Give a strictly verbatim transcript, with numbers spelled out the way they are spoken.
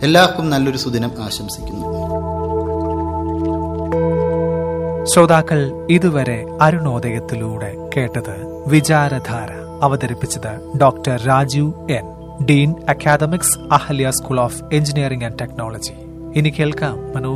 എല്ലാവർക്കും നല്ലൊരു സുദിനം ആശംസിക്കുന്നു. ശ്രോതാക്കൾ ഇതുവരെ അരുണോദയത്തിലൂടെ കേട്ടത് വിചാരധാര. അവതരിപ്പിച്ചത് doctor Raju N, Dean academics, Ahalya school of engineering and technology. ഇനി കേൾക്കാം മനോ